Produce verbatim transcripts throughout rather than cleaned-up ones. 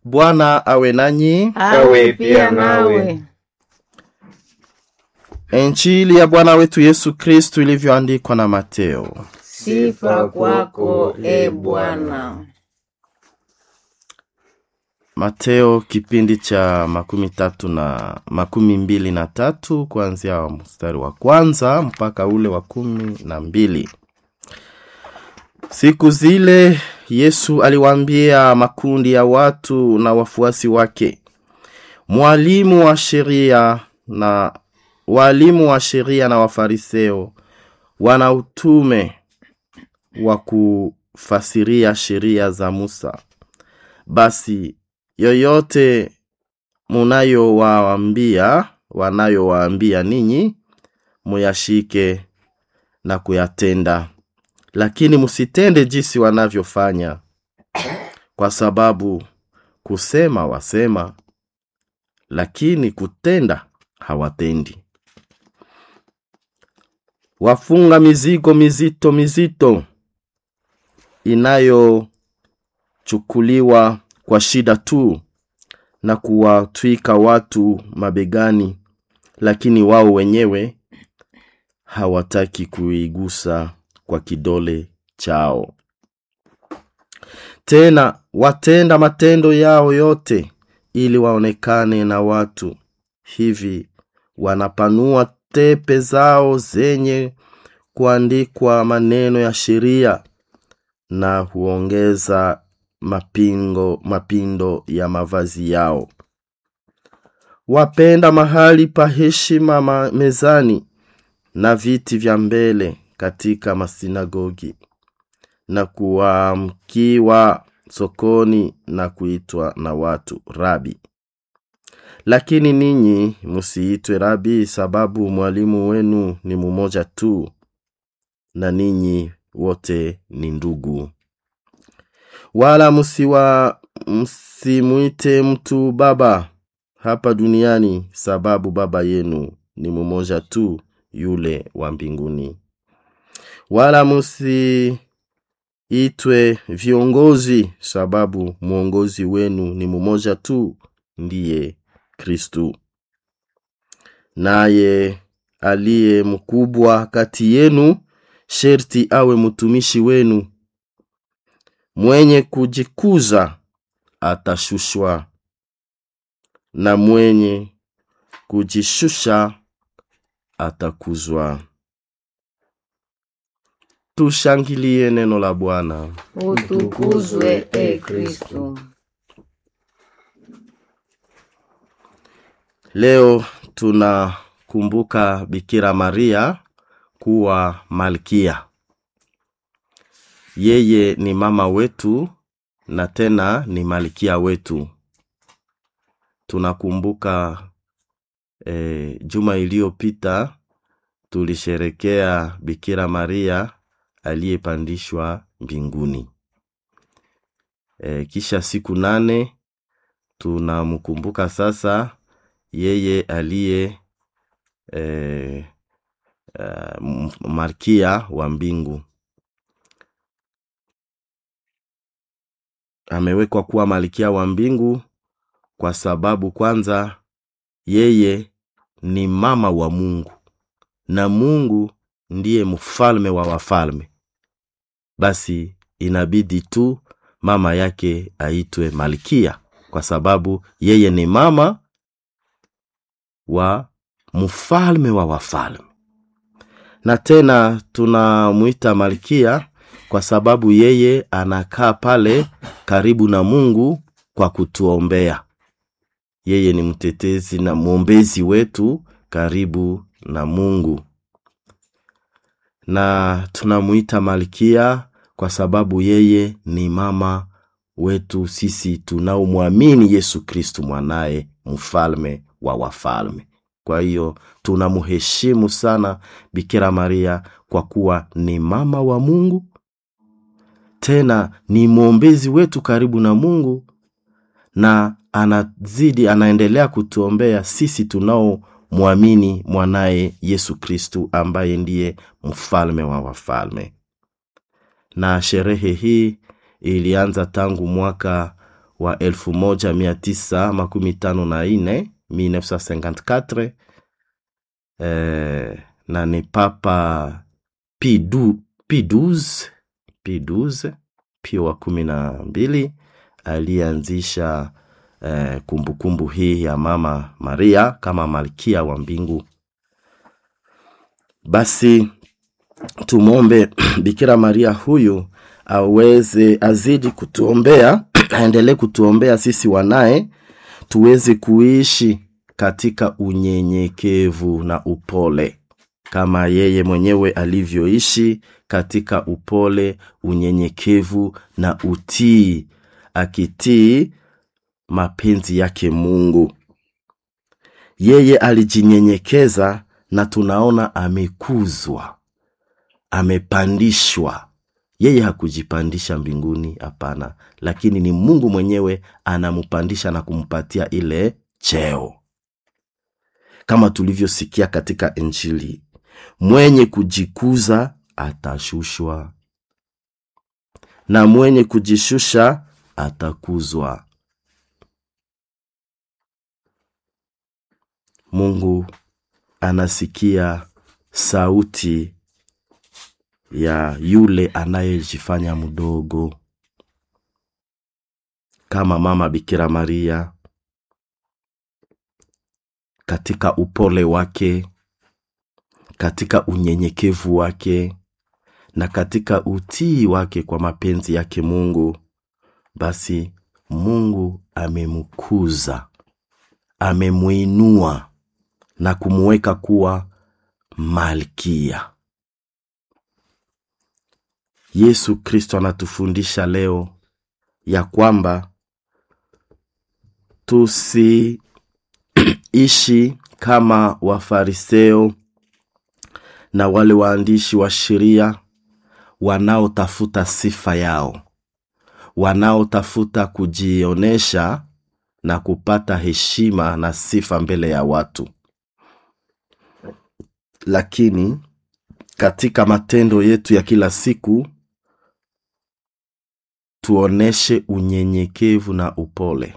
Bwana awe nanyi. Awe pia nawe. Injili ya Bwana wetu Yesu Kristu ilivyoandikwa na Mateo. Sifa kwako e Bwana. Mateo kipindi cha makumi tatu na makumi mbili na tatu kuanzia mstari wa kwanza mpaka ule wa kumi na mbili. Siku zile Yesu aliwaambia makundi ya watu na wafuasi wake, mwalimu wa sheria na walimu wa sheria na wafariseo wana utume wa kufasiria sheria za Musa. Basi yoyote munayowaambia wanayowaambia ninyi muyashike na kuyatenda, lakini musitende jinsi wanavyofanya, kwa sababu kusema wasema, lakini kutenda hawatendi. Wafunga mizigo mizito mizito inayochukuliwa kwa shida tu na kuwatwika watu mabegani, lakini wao wenyewe hawataki kuigusa kwa kidole chao. Tena watenda matendo yao yote ili waonekane na watu. Hivi wanapanua tepe zao zenye kuandikwa maneno ya sheria na huongeza mapingo mapindo ya mavazi yao. Wapenda mahali pa heshima mezani na viti vya mbele katika masinagogi, na kuamkiwa sokoni na kuitwa na watu rabi. Lakini ninyi msiitwe rabi, sababu mwalimu wenu ni mmoja tu, na ninyi wote ni ndugu. Wala msiwa msimuite mtu baba hapa duniani, sababu baba yenu ni mmoja tu, yule wa mbinguni. Wala msiitwe viongozi, sababu mwongozi wenu ni mmoja tu, ndiye Kristu. Naye aliye mkubwa kati yenu sherti awe mtumishi wenu. Mwenye kujikuza atashushwa, na mwenye kujishusha atakuzwa. Tushangilie neno la Bwana. Utukuzwe e Kristo. Leo tunakumbuka Bikira Maria kuwa malkia. Yeye ni mama wetu na tena ni malkia wetu. Tunakumbuka e, juma iliyopita tulisherekea Bikira Maria aliyepandishwa mbinguni. E, kisha siku nane tunamkumbuka sasa yeye aliye e, uh, malkia wa mbingu. Amewekwa kuwa malkia wa mbingu kwa sababu kwanza yeye ni mama wa Mungu, na Mungu ndiye mfalme wa wafalme. Basi inabidi tu mama yake aitwe malkia, kwa sababu yeye ni mama wa mfalme wa wafalme. Na tena tunamuita malkia kwa sababu yeye anakaa pale karibu na Mungu kwa kutuombea. Yeye ni mtetezi na mwombezi wetu karibu na Mungu. Na tunamuita malkia kwa sababu yeye ni mama wetu sisi tunaomwamini Yesu Kristu mwanae, mfalme wa wafalme. Kwa hiyo tunamheshimu sana Bikira Maria kwa kuwa ni mama wa Mungu, tena ni mwombezi wetu karibu na Mungu, na anazidi anaendelea kutuombea sisi tunao muamini mwanae Yesu Kristu ambaye ndiye mfalme wa wafalme. Na sherehe hii ilianza tangu mwaka wa elfu moja mia tisa makumi tano na nne mille neuf cent cinquante-quatre, eh, na ni Papa Pie douze Pie douze Pio wa kumi na mbili alianzisha eh, kumbukumbu hii ya Mama Maria kama malkia wa mbingu. Basi tumombe Bikira Maria huyu aweze azidi kutuombea, aendelee kutuombea sisi wanae, tuweze kuishi katika unyenyekevu na upole kama yeye mwenyewe alivyoishi katika upole, unyenyekevu na utii, akitii mapenzi yake Mungu. Yeye alijinyenyekeza na tunaona amekuzwa, amepandishwa. Yeye hakujipandisha mbinguni, hapana, lakini ni Mungu mwenyewe anampandisha na kumpatia ile cheo. Kama tulivyosikia katika Injili, mwenye kujikuza atashushwa, na mwenye kujishusha atakuzwa. Mungu anasikia sauti ya yule anayejifanya mdogo, kama Mama Bikira Maria katika upole wake, katika unyenyekevu wake, na katika utii wake kwa mapenzi yake Mungu. Basi Mungu amemkuza, amemuinua na kumuweka kuwa malkia. Yesu Kristo anatufundisha leo ya kwamba tusiishi kama Wafariseo na wale waandishi wa sheria wanaotafuta sifa yao, wanaotafuta kujionesha na kupata heshima na sifa mbele ya watu. Lakini katika matendo yetu ya kila siku tuoneshe unyenyekevu na upole.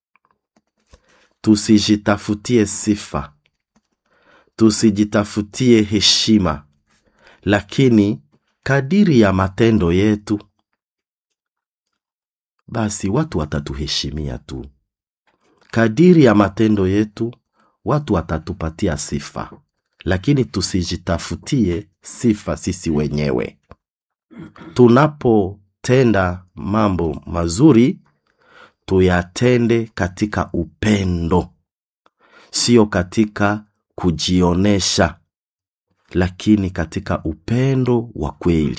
Tusijitafutie sifa, tusijitafutie heshima, lakini kadiri ya matendo yetu, basi watu watatuheshimia tu. Kadiri ya matendo yetu, watu watatupatia sifa, lakini tusijitafutie sifa sisi wenyewe. Tunapotenda mambo mazuri, tuyatende katika upendo, sio katika kujionesha, lakini katika upendo wa kweli.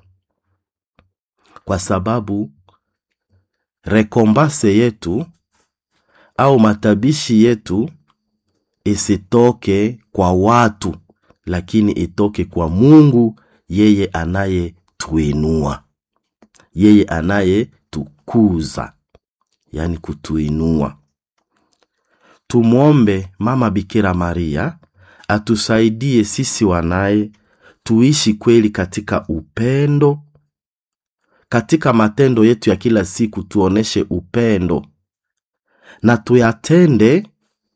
Kwa sababu rekombase yetu au matabishi yetu isitoke kwa watu, lakini itoke kwa Mungu, yeye anaye tuinua, yeye anaye tukuza, yani kutuinua. Tumuombe Mama Bikira Maria atusaidie sisi wanaye tuishi kweli katika upendo. Katika matendo yetu ya kila siku tuoneshe upendo, na tuyatende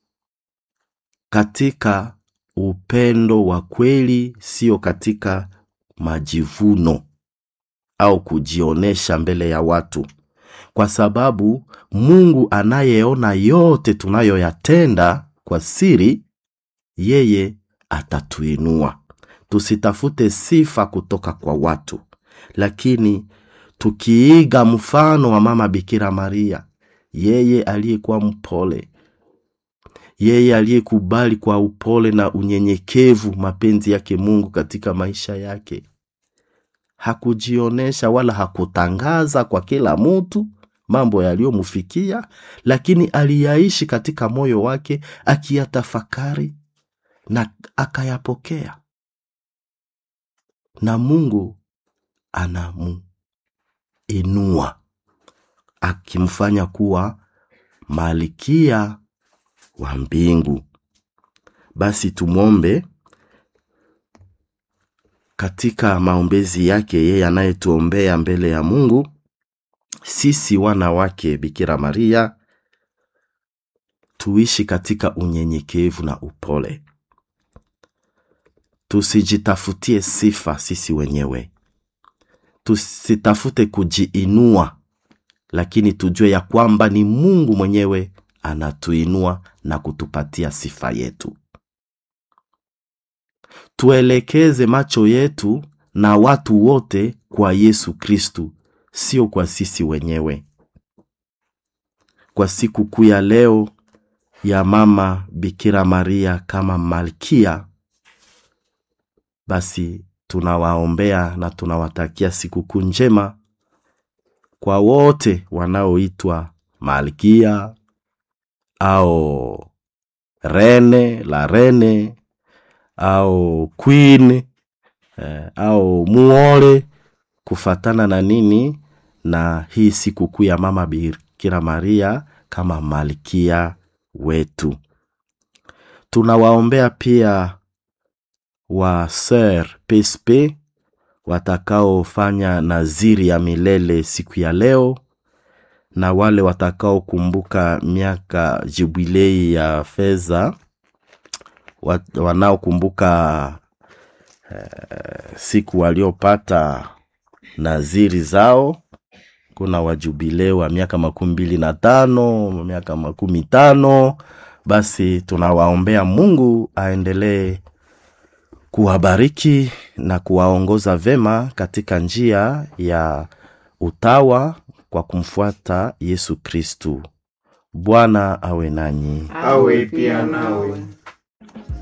katika upendo wa kweli, sio katika majivuno au kujionesha mbele ya watu. Kwa sababu Mungu anayeona yote tunayoyatenda kwa siri, yeye atatuinua. Tusitafute sifa kutoka kwa watu, lakini tukiiga mfano wa Mama Bikira Maria, yeye aliyekuwa mpole, yeye aliyekubali kwa upole na unyenyekevu mapenzi yake Mungu katika maisha yake. Hakujionesha wala hakutangaza kwa kila mtu mambo yaliyomfikia, lakini aliyaishi katika moyo wake, akiyatafakari na akayapokea. Na Mungu anamuinua, akimfanya kuwa malkia wa mbingu. Basi tumuombe katika maombezi yake, yeye anayetuombea mbele ya Mungu, sisi wanawake Bikira Maria tuishi katika unyenyekevu na upole. Tusijitafutie sifa sisi wenyewe. Tusitafute kujiinua, lakini tujue ya kwamba ni Mungu mwenyewe anatuinua na kutupatia sifa yetu. Tuelekeze macho yetu na watu wote kwa Yesu Kristu, sio kwa sisi wenyewe. Kwa siku kuu ya leo ya mama Bikira Maria kama malkia, basi tunawaombea na tunawatakia siku kuu njema kwa wote wanaoitwa malkia au rene, la rene au queen eh, au muole, kufatana na nini na hii siku kuu ya mama Bikira Maria kama malkia wetu. Tunawaombea pia wa sœur P S P watakao fanya naziri ya milele siku ya leo, na wale watakao kumbuka miaka jubilei ya feza, wanao kumbuka uh, siku waliopata naziri zao. Kuna wajubilei wa miaka makumi mbili na tano, miaka makumi tano. Basi tunawaombea Mungu aendelee kuwabariki na kuwaongoza vema katika njia ya utawa kwa kumfuata Yesu Kristu. Bwana awe nanyi. Awe pia nawe.